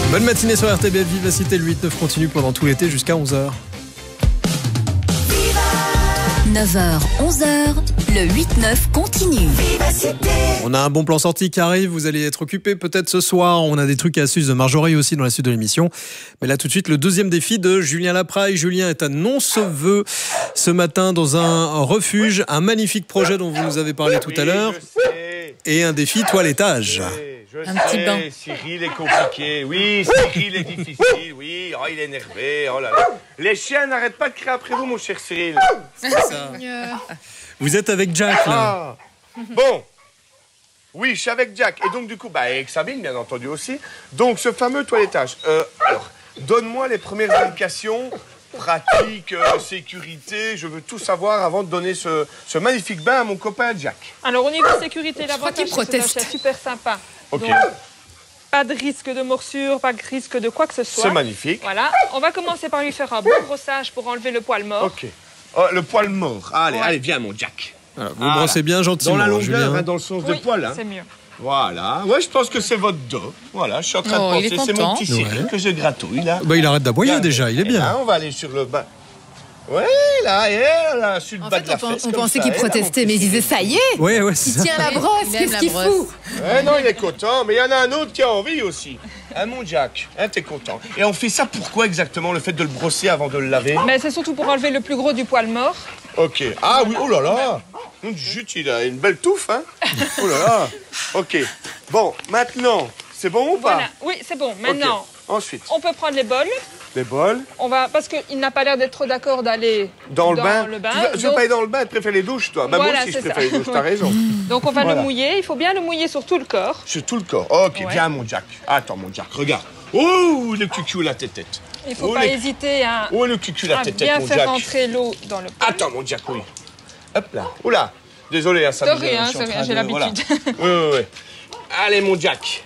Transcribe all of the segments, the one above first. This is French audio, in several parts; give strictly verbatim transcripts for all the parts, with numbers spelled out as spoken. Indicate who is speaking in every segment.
Speaker 1: Bonne matinée sur R T B F, Vivacité, le huit neuf continue pendant tout l'été jusqu'à onze heures.
Speaker 2: neuf heures, onze heures, le huit neuf continue.
Speaker 1: On a un bon plan sorti qui arrive, vous allez être occupé peut-être ce soir. On a des trucs et astuces de Marjorie aussi dans la suite de l'émission. Mais là tout de suite, le deuxième défi de Julien Lapraille. Julien est à Nonceveux ce matin dans un refuge, un magnifique projet dont vous nous avez parlé tout à l'heure. Et un défi toilettage.
Speaker 3: Je
Speaker 4: Un
Speaker 3: sais,
Speaker 4: petit bain.
Speaker 3: Cyril est compliqué. Oui, Cyril est difficile. Oui, oh, il est énervé. Oh là là. Les chiens n'arrêtent pas de crier après vous, mon cher Cyril.
Speaker 1: C'est ça. Vous êtes avec Jack là.
Speaker 3: Ah. Bon. Oui, je suis avec Jack. Et donc, du coup, bah, avec Sabine, bien entendu aussi. Donc, ce fameux toilettage. Euh, alors, donne-moi les premières indications. Pratique, euh, sécurité, je veux tout savoir avant de donner ce, ce magnifique bain à mon copain Jack.
Speaker 4: Alors au niveau sécurité, l'avantage
Speaker 5: qu'il
Speaker 4: c'est que c'est un
Speaker 5: proteste.
Speaker 4: chien super sympa.
Speaker 3: Ok,
Speaker 4: Donc, pas de risque de morsure, pas de risque de quoi que ce soit.
Speaker 3: c'est magnifique.
Speaker 4: Voilà, on va commencer par lui faire un bon brossage pour enlever le poil mort.
Speaker 3: Ok. Oh, le poil mort. Allez,
Speaker 4: Ouais.
Speaker 3: allez, viens mon Jack.
Speaker 1: Voilà, vous
Speaker 3: Voilà.
Speaker 1: brossez bien gentiment,
Speaker 3: Dans la longueur,
Speaker 1: Julien.
Speaker 3: hein, dans le sens
Speaker 4: Oui,
Speaker 3: des poils. Hein.
Speaker 4: c'est mieux.
Speaker 3: Voilà. Ouais, je pense que c'est votre dos. Voilà, je suis en train
Speaker 5: Oh,
Speaker 3: de
Speaker 5: il est
Speaker 3: penser. C'est mon
Speaker 5: content.
Speaker 3: petit Cyril
Speaker 1: Ouais.
Speaker 3: que je gratouille là.
Speaker 1: Bah, il arrête d'aboyer
Speaker 3: Regardez.
Speaker 1: déjà, il est
Speaker 3: Eh
Speaker 1: bien.
Speaker 3: ben, on va aller sur le bas. Ouais, là, et là, sur le
Speaker 5: En
Speaker 3: bas
Speaker 5: fait,
Speaker 3: de la
Speaker 5: on, pen-
Speaker 3: fesse,
Speaker 5: on
Speaker 3: comme
Speaker 5: pensait
Speaker 3: ça,
Speaker 5: qu'il
Speaker 3: et là, mon
Speaker 5: protestait,
Speaker 3: petit
Speaker 5: mais il disait
Speaker 3: Cyril.
Speaker 5: ça y est,
Speaker 1: Ouais, ouais, c'est
Speaker 5: il
Speaker 1: ça.
Speaker 5: tient la brosse,
Speaker 4: Il aime
Speaker 5: qu'est-ce
Speaker 4: la
Speaker 5: qu'il
Speaker 4: brosse.
Speaker 5: fout?
Speaker 3: Ouais, non, il est content, mais il y en a un autre qui a envie aussi. Hein, mon Jack, hein, t'es content. Et on fait ça pourquoi exactement, le fait de le brosser avant de le laver?
Speaker 4: Mais c'est surtout pour enlever le plus gros du poil mort.
Speaker 3: Ok. Ah oui, oh là là. Mon Jut, il a une belle touffe, hein. Oh là là. Ok. Bon, maintenant, c'est bon ou pas?
Speaker 4: Voilà, oui, c'est bon. Maintenant,
Speaker 3: Ok. Ensuite,
Speaker 4: on peut prendre les bols.
Speaker 3: les bols.
Speaker 4: On va, parce qu'il n'a pas l'air d'être trop d'accord d'aller
Speaker 3: Dans, le bain.
Speaker 4: le bain.
Speaker 3: Tu veux, tu veux
Speaker 4: Donc-
Speaker 3: pas aller dans le bain, tu préfères les douches, toi? Bah,
Speaker 4: Voilà,
Speaker 3: moi aussi, je
Speaker 4: c'est
Speaker 3: préfère
Speaker 4: ça.
Speaker 3: les douches, t'as raison.
Speaker 4: Donc on va
Speaker 3: Voilà.
Speaker 4: le mouiller. Il faut bien le mouiller sur tout le corps.
Speaker 3: Sur tout le corps. Ok,
Speaker 4: Ouais.
Speaker 3: viens, mon Jack. Attends, mon Jack, regarde. Oh, le cucu, la tête.
Speaker 4: Il ne faut
Speaker 3: Oh,
Speaker 4: pas
Speaker 3: les-
Speaker 4: hésiter à,
Speaker 3: Oh, le cucu, la
Speaker 4: à
Speaker 3: tête,
Speaker 4: bien
Speaker 3: mon
Speaker 4: faire
Speaker 3: Jack.
Speaker 4: rentrer l'eau dans le poil.
Speaker 3: Attends, mon Jack, oui. Hop là. Oula. Désolé, hein, ça
Speaker 4: De
Speaker 3: me-
Speaker 4: rien,
Speaker 3: je suis en
Speaker 4: c'est
Speaker 3: train
Speaker 4: rien, j'ai
Speaker 3: de-
Speaker 4: l'habitude.
Speaker 3: Voilà. Oui, oui, oui. Allez, mon Jack.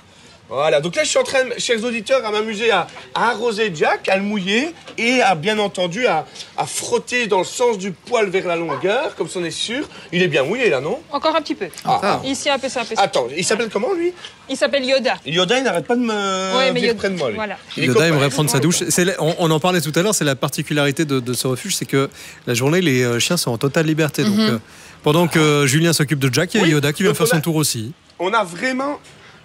Speaker 3: Voilà, donc là, je suis en train, chers auditeurs, à m'amuser à, à arroser Jack, à le mouiller et à, bien entendu, à, à frotter dans le sens du poil vers la longueur, comme ça on est sûr. Il est bien mouillé, là, non?
Speaker 4: Encore un petit peu.
Speaker 3: Ah,
Speaker 4: Ici, un peu ça, un peu ça.
Speaker 3: Attends, il s'appelle comment, lui?
Speaker 4: Il s'appelle Yoda.
Speaker 3: Yoda, il n'arrête pas de me
Speaker 4: Ouais, mais
Speaker 3: venir
Speaker 4: Yoda-
Speaker 3: près de moi, lui.
Speaker 4: voilà.
Speaker 3: Il est
Speaker 1: Yoda
Speaker 3: copain.
Speaker 1: aimerait prendre sa douche. C'est la- on, on en parlait tout à l'heure, c'est la particularité de, de ce refuge, c'est que la journée, les euh, chiens sont en totale liberté. Donc, euh, pendant que Julien s'occupe de Jack, il y a
Speaker 3: Oui,
Speaker 1: Yoda qui vient
Speaker 3: donc
Speaker 1: faire
Speaker 3: on a-
Speaker 1: son tour aussi.
Speaker 3: On a vraiment...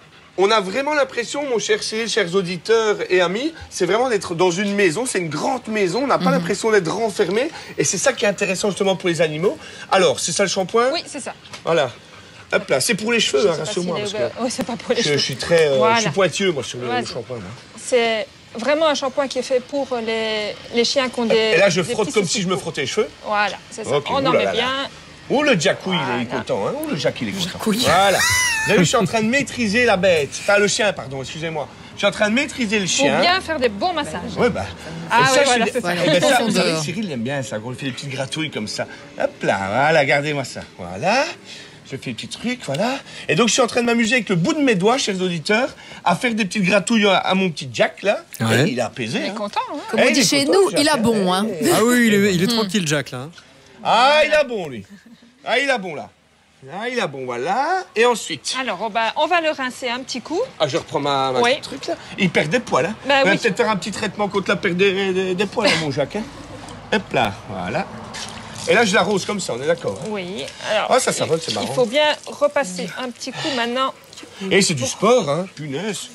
Speaker 3: On a vraiment l'impression, mon cher Cyril, chers auditeurs et amis, c'est vraiment d'être dans une maison, c'est une grande maison, on n'a pas l'impression d'être renfermé, et c'est ça qui est intéressant justement pour les animaux. Alors, c'est ça le shampoing?
Speaker 4: Oui, c'est ça.
Speaker 3: Voilà. Hop là, c'est pour les cheveux, hein,
Speaker 4: Je sais pas
Speaker 3: rassure-moi,
Speaker 4: s'il est
Speaker 3: parce
Speaker 4: ouvert.
Speaker 3: que
Speaker 4: Oui, c'est pas pour les
Speaker 3: je,
Speaker 4: cheveux.
Speaker 3: je suis très, euh,
Speaker 4: Voilà.
Speaker 3: je suis pointilleux, moi, sur le,
Speaker 4: Vas-y.
Speaker 3: le shampoing. moi.
Speaker 4: C'est vraiment un shampoing qui est fait pour les, les chiens qui ont des.
Speaker 3: Et là, je
Speaker 4: des
Speaker 3: frotte
Speaker 4: petits
Speaker 3: comme
Speaker 4: soucis
Speaker 3: si je
Speaker 4: de
Speaker 3: me
Speaker 4: peau.
Speaker 3: frottais les cheveux.
Speaker 4: Voilà, c'est ça.
Speaker 3: Ok,
Speaker 4: On en
Speaker 3: oulala.
Speaker 4: met bien.
Speaker 3: Oh, le Jackou, il est
Speaker 4: Voilà.
Speaker 3: content, hein. Oh, le Jack, il est content. Voilà. Vous avez vu, je suis en train de maîtriser la bête. Enfin, le chien, pardon, excusez-moi. Je suis en train de maîtriser le
Speaker 4: Pour
Speaker 3: chien.
Speaker 4: bien faire des bons massages.
Speaker 3: Ouais, bah.
Speaker 4: Ah
Speaker 3: et
Speaker 4: ouais,
Speaker 3: je
Speaker 4: voilà,
Speaker 3: fais
Speaker 4: c'est
Speaker 3: des-
Speaker 4: ça.
Speaker 3: Eh ben, ça, vous
Speaker 5: Profondeur.
Speaker 3: savez, Cyril, il aime bien ça, quand on fait des petites gratouilles comme ça. Hop là, voilà, regardez-moi ça. Voilà. Je fais des petits trucs, voilà. Et donc, je suis en train de m'amuser avec le bout de mes doigts, chers auditeurs, à faire des petites gratouilles à, à mon petit Jack, là.
Speaker 1: Ouais.
Speaker 3: Et il est apaisé.
Speaker 4: Il est
Speaker 3: hein.
Speaker 4: content, hein.
Speaker 5: Comme
Speaker 3: Eh,
Speaker 5: on
Speaker 3: il
Speaker 5: dit
Speaker 3: est
Speaker 5: chez
Speaker 3: content,
Speaker 5: nous,
Speaker 3: Jack,
Speaker 5: il a
Speaker 3: hein.
Speaker 5: bon, hein.
Speaker 1: Ah oui, il est, il est tranquille, Jack, là. hein.
Speaker 3: Ah, il a bon, lui. Ah, il a bon, là. Ah, il a bon, voilà. Et ensuite.
Speaker 4: Alors, on va, on va le rincer un petit coup.
Speaker 3: Ah, je reprends ma, ma
Speaker 4: Oui.
Speaker 3: petit truc, là. Il perd des poils, hein.
Speaker 4: Bah
Speaker 3: on va
Speaker 4: oui.
Speaker 3: peut-être faire un petit traitement contre la perte des, des- des poils, hein, mon Jack, hein. Hop là, voilà. Et là, je l'arrose comme ça, on est d'accord, hein.
Speaker 4: Oui. Alors,
Speaker 3: Ah, ça, ça
Speaker 4: il-
Speaker 3: va, c'est marrant.
Speaker 4: Il faut bien repasser un petit coup maintenant
Speaker 3: Et c'est du sport, hein. Punaise.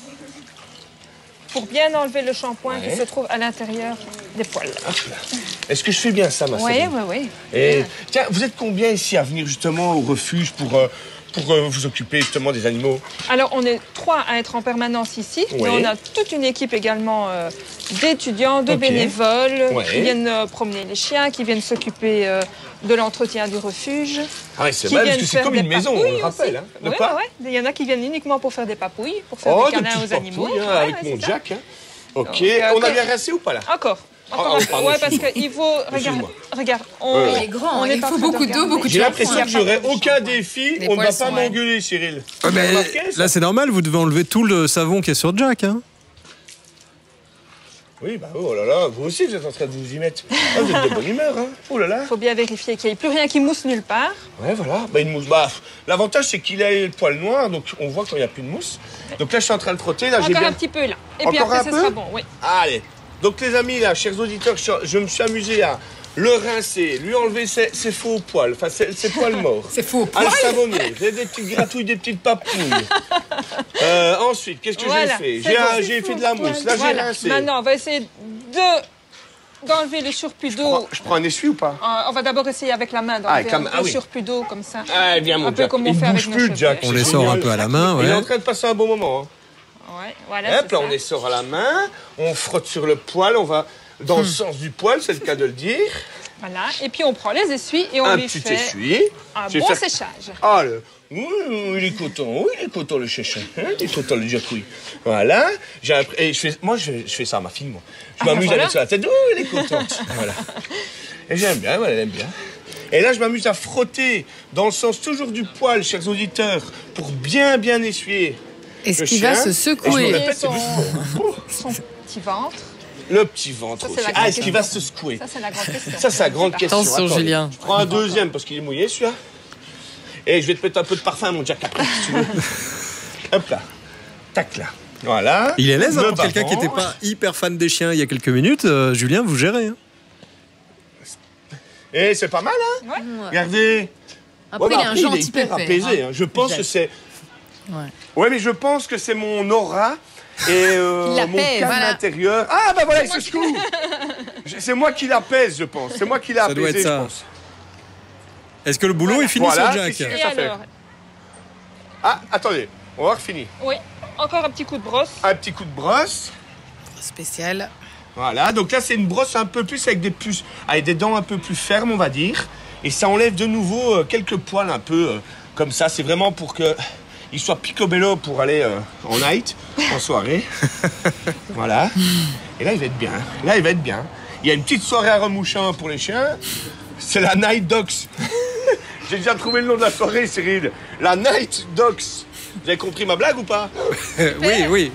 Speaker 4: pour bien enlever le shampoing
Speaker 3: Ouais.
Speaker 4: qui se trouve à l'intérieur des poils.
Speaker 3: Hop là. Est-ce que je fais bien ça, ma
Speaker 4: Oui,
Speaker 3: Sabine
Speaker 4: oui, oui.
Speaker 3: Et tiens, vous êtes combien ici à venir justement au refuge pour, euh, pour euh, vous occuper justement des animaux?
Speaker 4: Alors, on est trois à être en permanence ici,
Speaker 3: Oui.
Speaker 4: mais on a toute une équipe également euh, d'étudiants, de
Speaker 3: Ok.
Speaker 4: bénévoles
Speaker 3: Ouais.
Speaker 4: qui viennent euh, promener les chiens, qui viennent s'occuper euh, de l'entretien du refuge.
Speaker 3: Ah oui, c'est
Speaker 4: qui
Speaker 3: vrai, parce
Speaker 4: viennent
Speaker 3: que c'est
Speaker 4: faire
Speaker 3: comme
Speaker 4: des
Speaker 3: une maison, on
Speaker 4: papouilles
Speaker 3: le rappelle.
Speaker 4: aussi.
Speaker 3: Hein. De
Speaker 4: Oui,
Speaker 3: quoi
Speaker 4: ouais, ouais. Il y en a qui viennent uniquement pour faire des papouilles, pour faire
Speaker 3: Oh,
Speaker 4: des
Speaker 3: de
Speaker 4: câlins
Speaker 3: petites
Speaker 4: aux animaux.
Speaker 3: papouilles, hein,
Speaker 4: Ouais,
Speaker 3: avec
Speaker 4: ouais,
Speaker 3: mon
Speaker 4: c'est ça.
Speaker 3: Jack. Hein. Ok,
Speaker 4: Donc, euh,
Speaker 3: on a
Speaker 4: ok.
Speaker 3: bien rincé ou pas là?
Speaker 4: Encore. Encore
Speaker 3: Ah,
Speaker 4: un
Speaker 3: oh,
Speaker 4: peu.
Speaker 3: pardon,
Speaker 4: Ouais, parce
Speaker 3: excuse-moi.
Speaker 4: qu'il faut. Regarde,
Speaker 3: Excuse-moi.
Speaker 4: regarde. On,
Speaker 3: Ouais, ouais.
Speaker 5: Il est grand,
Speaker 4: on
Speaker 5: il
Speaker 4: est pas
Speaker 5: faut
Speaker 4: en train de
Speaker 5: beaucoup d'eau,
Speaker 4: regarder.
Speaker 5: beaucoup de
Speaker 3: J'ai
Speaker 5: shampoing.
Speaker 3: l'impression que j'aurai aucun défi,
Speaker 5: Les
Speaker 3: on ne va
Speaker 5: poils
Speaker 3: pas
Speaker 5: sont-
Speaker 3: m'engueuler, Cyril.
Speaker 1: Ouais, mais
Speaker 3: remarqué, ça
Speaker 1: là, c'est normal, vous devez enlever tout le savon qui est sur Jack. Hein.
Speaker 3: Oui, bah oh là là, vous aussi vous êtes en train de vous y mettre. Ah, vous êtes de bonne humeur, hein. Oh là là.
Speaker 4: Il faut bien vérifier qu'il n'y ait plus rien qui mousse nulle part.
Speaker 3: Ouais, voilà. Bah, une mousse. Bah, l'avantage, c'est qu'il a le poil noir, donc on voit quand il n'y a plus de mousse. Donc là, je suis en train de frotter. Là, j'ai
Speaker 4: Encore
Speaker 3: bien...
Speaker 4: un petit peu là. Et
Speaker 3: Encore
Speaker 4: puis après,
Speaker 3: un
Speaker 4: ce
Speaker 3: peu
Speaker 4: sera bon, oui.
Speaker 3: Allez. Donc, les amis, là, chers auditeurs, je, je me suis amusé à le rincer, lui enlever ses, ses faux poils, enfin, ses, ses poils morts.
Speaker 5: C'est faux.
Speaker 3: À le savonner, j'ai des petites gratouilles, des petites papouilles. Euh, ensuite, qu'est-ce que
Speaker 4: Voilà,
Speaker 3: j'ai fait
Speaker 4: c'est
Speaker 3: J'ai
Speaker 4: bon.
Speaker 3: un- j'ai fait de la mousse. Là, j'ai
Speaker 4: Voilà.
Speaker 3: rincé.
Speaker 4: Maintenant, on va essayer de d'enlever le surplus
Speaker 3: Je
Speaker 4: d'eau.
Speaker 3: prends, je prends un essuie ou pas
Speaker 4: Euh, on va d'abord essayer avec la main
Speaker 3: Ah,
Speaker 4: d'enlever
Speaker 3: comme-
Speaker 4: un
Speaker 3: ah
Speaker 4: peu
Speaker 3: oui.
Speaker 4: le surplus d'eau comme ça.
Speaker 3: Ah, viens, mon
Speaker 4: Un peu
Speaker 3: Jack.
Speaker 4: comme on
Speaker 3: Il
Speaker 4: fait
Speaker 3: bouge
Speaker 4: avec nos
Speaker 3: plus,
Speaker 4: cheveux.
Speaker 3: Jack.
Speaker 1: On
Speaker 3: c'est
Speaker 1: les sort
Speaker 3: génial.
Speaker 1: un peu à la main,
Speaker 3: Il est en
Speaker 1: ouais.
Speaker 3: train de passer un bon moment. Hein.
Speaker 4: Ouais, voilà,
Speaker 3: Hop,
Speaker 4: c'est
Speaker 3: là,
Speaker 4: ça.
Speaker 3: on les sort à la main, on frotte sur le poil, on va dans le sens du poil, c'est le cas de le dire.
Speaker 4: Voilà. Et puis on prend les essuies et on
Speaker 3: Un
Speaker 4: lui
Speaker 3: petit
Speaker 4: fait
Speaker 3: essuie.
Speaker 4: un
Speaker 3: Je vais
Speaker 4: bon
Speaker 3: faire-
Speaker 4: séchage.
Speaker 3: Ah, le... Oui, oui, il est content, oui, il est content le chéchin, hein, il est content le jacouille. Voilà, j'ai un... et je fais... moi je fais... je fais ça à ma fille, moi. Je
Speaker 4: Ah,
Speaker 3: m'amuse
Speaker 4: voilà.
Speaker 3: avec sur la tête, oh, elle est contente. Voilà. Et j'aime bien, voilà, elle aime bien. Et là, je m'amuse à frotter dans le sens toujours du poil, chers auditeurs, pour bien, bien essuyer.
Speaker 5: Est-ce
Speaker 3: le
Speaker 5: qu'il va
Speaker 3: chien.
Speaker 5: se
Speaker 3: Et je me
Speaker 5: secouer?
Speaker 3: répète,
Speaker 4: Et
Speaker 3: c'est
Speaker 4: son,
Speaker 3: juste-
Speaker 4: son petit ventre.
Speaker 3: Le petit ventre
Speaker 4: Ça, c'est
Speaker 3: aussi.
Speaker 4: la
Speaker 3: Ah,
Speaker 4: grande
Speaker 3: est-ce qu'il va
Speaker 4: question.
Speaker 3: se secouer?
Speaker 4: Ça, c'est la grande question.
Speaker 3: Ça, c'est la grande question.
Speaker 5: Attention,
Speaker 3: Attendez.
Speaker 5: Julien.
Speaker 3: Je prends un deuxième parce qu'il est mouillé, celui-là. Et je vais te mettre un peu de parfum, mon Jack, après, si tu veux. Hop là. Tac là. Voilà.
Speaker 1: Il est à l'aise, hein,
Speaker 3: Le
Speaker 1: pour quelqu'un qui
Speaker 3: bavant.
Speaker 1: n'était pas hyper fan des chiens il y a quelques minutes. euh, Julien, vous gérez. Hein.
Speaker 3: Et c'est pas mal, hein?
Speaker 4: Ouais.
Speaker 3: Regardez.
Speaker 5: Après,
Speaker 3: Bon,
Speaker 5: il
Speaker 3: bah,
Speaker 5: est un
Speaker 3: après,
Speaker 5: gentil
Speaker 3: hyper
Speaker 5: pépère,
Speaker 3: apaisé.
Speaker 5: hein.
Speaker 3: hein. Je pense
Speaker 5: Jack.
Speaker 3: que c'est.
Speaker 5: Ouais.
Speaker 3: Ouais, mais je pense que c'est mon aura et euh,
Speaker 5: Il
Speaker 3: mon
Speaker 5: l'apaise,
Speaker 3: calme
Speaker 5: voilà.
Speaker 3: intérieur. Ah, bah voilà, il se secoue. Je- C'est moi qui l'apaise, je pense. C'est moi qui l'ai
Speaker 1: Ça doit
Speaker 3: apaisé,
Speaker 1: être
Speaker 3: je
Speaker 1: ça.
Speaker 3: pense.
Speaker 1: Est-ce que le boulot
Speaker 4: Voilà.
Speaker 1: est fini
Speaker 3: Voilà,
Speaker 1: sur Jack
Speaker 3: qu'est-ce
Speaker 4: Et
Speaker 3: Ça fait.
Speaker 4: alors,
Speaker 3: Ah, attendez. On va refinir.
Speaker 4: oui, encore un petit coup de brosse.
Speaker 3: Un petit coup de brosse.
Speaker 5: Spécial.
Speaker 3: Voilà, donc là c'est une brosse un peu plus avec des puces, avec des dents un peu plus fermes, on va dire. Et ça enlève de nouveau euh, quelques poils un peu euh, comme ça. C'est vraiment pour que il soit picobello pour aller euh, en night, en soirée. Voilà. Et là il va être bien. Là il va être bien. Il y a une petite soirée à Remouchin pour les chiens. C'est la Night Dogs. J'ai déjà trouvé le nom de la soirée, Cyril. La Night Dogs. Vous avez compris ma blague ou pas?
Speaker 1: Oui, oui.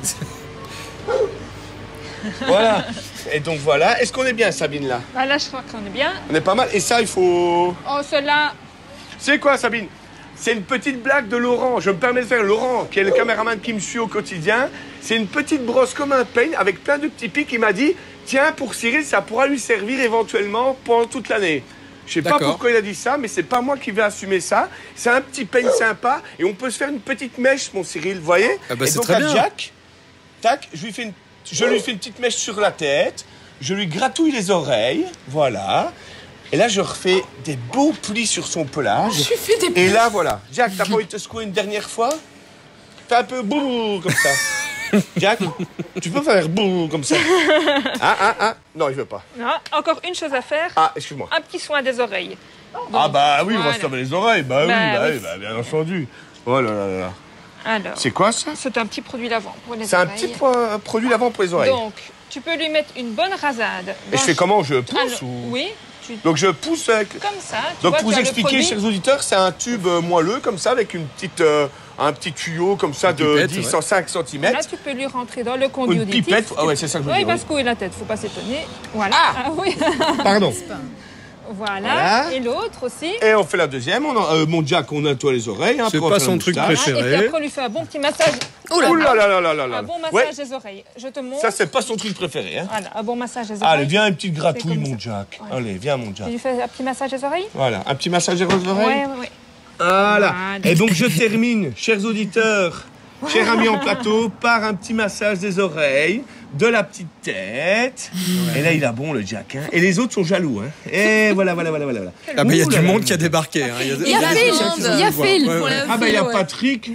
Speaker 3: Voilà. Et donc voilà. Est-ce qu'on est bien, Sabine, là?
Speaker 4: Ah, là, je crois qu'on est bien.
Speaker 3: On est pas mal. Et ça, il faut...
Speaker 4: Oh, cela,
Speaker 3: C'est quoi, Sabine? C'est une petite blague de Laurent. Je me permets de faire Laurent, qui est le caméraman qui me suit au quotidien. C'est une petite brosse comme un peigne avec plein de petits pics. Il m'a dit, tiens, pour Cyril, ça pourra lui servir éventuellement pendant toute l'année. Je sais pas
Speaker 1: D'accord.
Speaker 3: pourquoi il a dit ça, mais c'est pas moi qui vais assumer ça. C'est un petit peigne sympa et on peut se faire une petite mèche, mon Cyril, vous voyez?
Speaker 1: Ah bah,
Speaker 3: et
Speaker 1: c'est
Speaker 3: donc
Speaker 1: très
Speaker 3: à
Speaker 1: bien.
Speaker 3: Jack, tac, je lui fais une, je lui fais une petite mèche sur la tête. Je lui gratouille les oreilles, voilà. Et là, je refais des beaux plis sur son pelage.
Speaker 5: Je fais des
Speaker 3: Et là, voilà. Jack, t'as pas envie de te secouer une dernière fois? Fais un peu bouh comme ça. Jack, tu peux faire bouh comme ça. Ah, ah, ah. Non, il veut pas.
Speaker 4: non, encore une chose à faire.
Speaker 3: Ah, excuse-moi.
Speaker 4: Un petit soin des oreilles.
Speaker 3: Ah, bah oui, on va
Speaker 4: voilà.
Speaker 3: se laver les oreilles. Bah, oui,
Speaker 4: Bah
Speaker 3: bah
Speaker 4: oui.
Speaker 3: oui, bah, bien entendu. Oh là là là là.
Speaker 4: Alors,
Speaker 3: C'est quoi ça?
Speaker 4: c'est un petit produit lavant pour les
Speaker 3: C'est un
Speaker 4: oreilles.
Speaker 3: petit pro- produit lavant pour les oreilles.
Speaker 4: Donc, tu peux lui mettre une bonne rasade.
Speaker 3: Et je fais comment? Je pousse
Speaker 4: Alors,
Speaker 3: ou...
Speaker 4: Oui, tu...
Speaker 3: Donc je pousse avec...
Speaker 4: comme ça. Tu
Speaker 3: Donc
Speaker 4: vois,
Speaker 3: pour vous
Speaker 4: tu as le
Speaker 3: expliquer,
Speaker 4: produit.
Speaker 3: chers auditeurs, c'est un tube euh, moelleux comme ça avec une petite, euh, un petit tuyau comme ça
Speaker 1: Une
Speaker 3: de
Speaker 1: pipette,
Speaker 3: dix
Speaker 1: ouais.
Speaker 3: à cinq centimètres.
Speaker 4: Là, tu peux lui rentrer dans le conduit
Speaker 3: Une
Speaker 4: auditif.
Speaker 3: pipette. Ah ouais, c'est ça que je veux
Speaker 4: Oui, il
Speaker 3: dire.
Speaker 4: va secouer la tête, faut pas s'étonner. Voilà.
Speaker 3: Ah
Speaker 4: oui.
Speaker 3: Pardon.
Speaker 4: voilà.
Speaker 3: Voilà.
Speaker 4: Et l'autre aussi.
Speaker 3: Et on fait la deuxième. On en- euh, mon Jack, on nettoie les oreilles. hein,
Speaker 1: C'est
Speaker 3: après, on
Speaker 1: pas
Speaker 3: fait
Speaker 1: son
Speaker 3: la
Speaker 1: truc
Speaker 3: moustache.
Speaker 1: préféré.
Speaker 4: Et puis après, on lui fait un bon petit massage.
Speaker 5: Oh là
Speaker 3: Ouh là là là là là là.
Speaker 4: Un bon massage
Speaker 3: Ouais,
Speaker 4: des oreilles. Je te montre.
Speaker 3: ça c'est pas son truc préféré. Hein.
Speaker 4: Voilà, un bon massage des oreilles.
Speaker 3: Allez, viens une petite gratouille,
Speaker 4: comme
Speaker 3: mon
Speaker 4: ça.
Speaker 3: Jack.
Speaker 4: Ouais.
Speaker 3: Allez, viens, mon Jack.
Speaker 4: Tu lui fais un petit massage des oreilles.
Speaker 3: Voilà, un petit massage des oreilles.
Speaker 4: Ouais, ouais, ouais.
Speaker 3: Voilà.
Speaker 4: Voilà.
Speaker 3: Et donc je termine, chers auditeurs, chers amis en plateau, par un petit massage des oreilles, de la petite tête. Et là, il a bon le Jack. Hein. Et les autres sont jaloux. Hein. Et voilà, voilà, voilà, voilà.
Speaker 1: Ah bah, il y a
Speaker 3: Ouh
Speaker 1: du
Speaker 3: là là
Speaker 1: monde
Speaker 3: là
Speaker 1: qui a
Speaker 3: là.
Speaker 1: débarqué. hein.
Speaker 5: Il y a
Speaker 1: des
Speaker 5: Phil,
Speaker 1: gens qui
Speaker 5: il
Speaker 1: sont
Speaker 5: y a
Speaker 1: venus voir.
Speaker 5: Phil
Speaker 1: Ouais,
Speaker 5: pour
Speaker 1: ouais.
Speaker 5: la
Speaker 3: Ah bah il y a
Speaker 5: ouais.
Speaker 3: Patrick.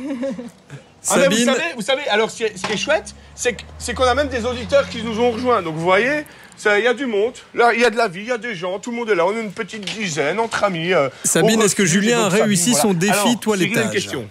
Speaker 3: Ah ben, vous
Speaker 1: Sabine,
Speaker 3: savez, vous savez, alors ce qui est, ce qui est chouette, c'est que- c'est qu'on a même des auditeurs qui nous ont rejoints. Donc vous voyez, ça, il y a du monde, là il y a de la vie, il y a des gens, tout le monde est là, on est une petite dizaine entre amis. euh,
Speaker 1: Sabine,
Speaker 3: au
Speaker 1: est-ce que
Speaker 3: refuge.
Speaker 1: Julien
Speaker 3: Donc,
Speaker 1: a
Speaker 3: Sabine,
Speaker 1: réussi
Speaker 3: voilà.
Speaker 1: son défi
Speaker 3: Alors,
Speaker 1: toilettage?
Speaker 3: Cyril, une question.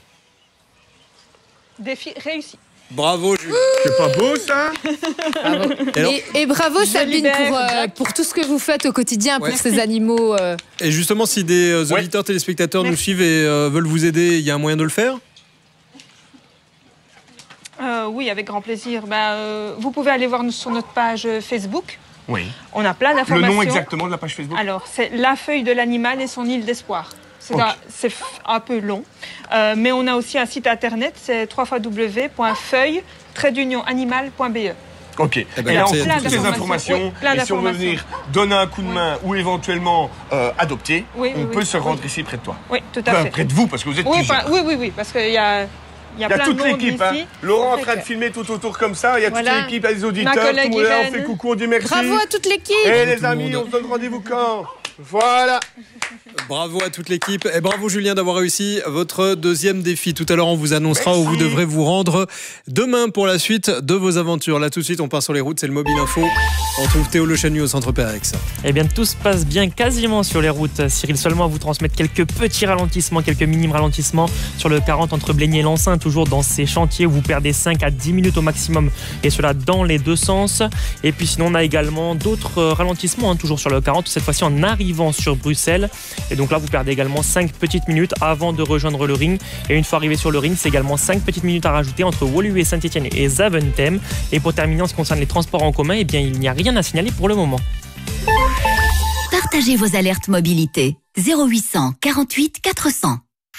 Speaker 4: Défi réussi.
Speaker 1: bravo Julien.
Speaker 3: C'est pas beau ça?
Speaker 5: Bravo.
Speaker 1: Et alors-
Speaker 5: Et, et bravo Sabine
Speaker 4: libère,
Speaker 5: pour, euh,
Speaker 4: Jack.
Speaker 5: pour tout ce que vous faites au quotidien
Speaker 1: Ouais.
Speaker 5: pour ces animaux. euh.
Speaker 1: Et justement, si des euh,
Speaker 3: Ouais.
Speaker 1: auditeurs téléspectateurs nous
Speaker 4: Merci.
Speaker 1: suivent et euh, veulent vous aider, il y a un moyen de le faire?
Speaker 4: Euh, oui, avec grand plaisir. Ben, euh, vous pouvez aller voir nous sur notre page Facebook.
Speaker 3: Oui.
Speaker 4: On a plein
Speaker 3: Le
Speaker 4: d'informations.
Speaker 3: nom exactement de la page Facebook?
Speaker 4: Alors, c'est La Feuille de l'animal et son île d'espoir. C'est
Speaker 3: Ok.
Speaker 4: un, c'est f- un peu long. Euh, mais on a aussi un site internet, c'est w w w point feuille tiret d'union animal point b e.
Speaker 3: Ok.
Speaker 1: ben,
Speaker 3: Et là, on
Speaker 1: c'est-
Speaker 3: fait
Speaker 4: plein
Speaker 3: toutes les
Speaker 4: d'informations.
Speaker 3: informations.
Speaker 4: Oui, plein
Speaker 3: et si on veut
Speaker 4: d'informations.
Speaker 3: venir donner un coup de main ou éventuellement euh, adopter,
Speaker 4: Oui,
Speaker 3: on
Speaker 4: oui,
Speaker 3: peut
Speaker 4: oui.
Speaker 3: se rendre
Speaker 4: Oui.
Speaker 3: ici près de toi.
Speaker 4: Oui, tout à
Speaker 3: Enfin,
Speaker 4: fait.
Speaker 3: près de vous, parce que vous êtes
Speaker 4: Oui,
Speaker 3: plusieurs.
Speaker 4: enfin, oui, oui, oui, parce qu'il y a, il y a
Speaker 3: Il y a
Speaker 4: plein
Speaker 3: toute
Speaker 4: de monde
Speaker 3: l'équipe. Hein.
Speaker 4: ici.
Speaker 3: Laurent en
Speaker 4: C'est
Speaker 3: train de
Speaker 4: clair.
Speaker 3: filmer tout autour comme ça. Il y a
Speaker 4: Voilà.
Speaker 3: toute l'équipe, il y a les auditeurs.
Speaker 4: Ma collègue
Speaker 3: Tout le monde est là, on
Speaker 4: Irène.
Speaker 3: fait coucou, on dit merci.
Speaker 5: Bravo à toute l'équipe.
Speaker 3: Et
Speaker 1: Bravo
Speaker 3: les
Speaker 1: tout le
Speaker 3: amis,
Speaker 1: monde.
Speaker 3: on se donne rendez-vous quand? Voilà.
Speaker 1: Bravo à toute l'équipe et bravo Julien d'avoir réussi votre deuxième défi. Tout à l'heure, on vous annoncera
Speaker 3: Merci.
Speaker 1: où vous devrez vous rendre demain pour la suite de vos aventures. Là, tout de suite, on part sur les routes. C'est le Mobile Info. On retrouve Théo Le Chanu au Centre Pérex.
Speaker 6: Eh bien, tout se passe bien quasiment sur les routes. Cyril, seulement à vous transmettre quelques petits ralentissements, quelques minimes ralentissements sur le quarante entre Blénier et Lançin, toujours dans ces chantiers où vous perdez cinq à dix minutes au maximum, et cela dans les deux sens. Et puis sinon, on a également d'autres euh, ralentissements, hein, toujours sur le quarante, cette fois-ci en arrivant sur Bruxelles. Et donc là, vous perdez également cinq petites minutes avant de rejoindre le ring. Et une fois arrivé sur le ring, c'est également cinq petites minutes à rajouter entre Woluwe et Saint-Etienne et Zaventem. Et pour terminer, en ce qui concerne les transports en commun, eh bien, il n'y a rien à signaler pour le moment.
Speaker 2: Partagez vos alertes mobilité. zéro huit cent quarante-huit quatre cents.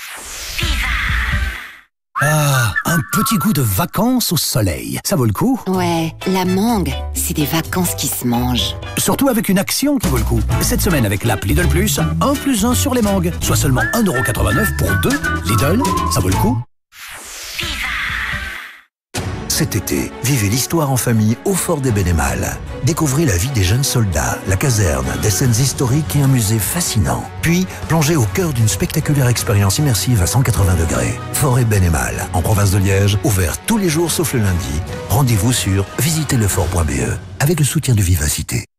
Speaker 7: Ah, un petit goût de vacances au soleil. Ça vaut le coup?
Speaker 8: Ouais, la mangue, c'est des vacances qui se mangent.
Speaker 7: Surtout avec une action qui vaut le coup. Cette semaine avec l'app Lidl Plus, un plus un sur les mangues. Soit seulement un euro quatre-vingt-neuf pour deux. Lidl, ça vaut le coup?
Speaker 9: Cet été, vivez l'histoire en famille au Fort des Bénémales. Découvrez la vie des jeunes soldats, la caserne, des scènes historiques et un musée fascinant. Puis, plongez au cœur d'une spectaculaire expérience immersive à cent quatre-vingts degrés. Forêt Bénémales, en province de Liège, ouvert tous les jours sauf le lundi. Rendez-vous sur visitez le fort point b e avec le soutien de Vivacité.